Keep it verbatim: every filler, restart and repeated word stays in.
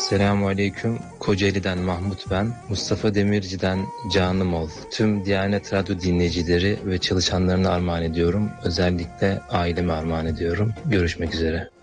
Selamun Aleyküm. Kocaeli'den Mahmut ben. Mustafa Demirci'den Canım Ol. Tüm Diyanet Radyo dinleyicileri ve çalışanlarına armağan ediyorum. Özellikle aileme armağan ediyorum. Görüşmek üzere.